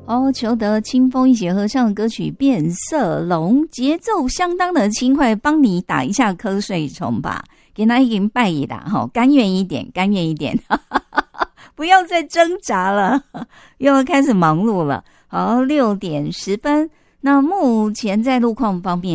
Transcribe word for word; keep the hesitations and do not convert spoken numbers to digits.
哦，裘德清风一起合唱的歌曲《变色龙》，节奏相当的轻快，帮你打一下瞌睡虫吧，给他一点拜一打哈，甘愿一点，甘愿一点，不要再挣扎了，又要开始忙碌了。好，六点十分，那目前在路况方面。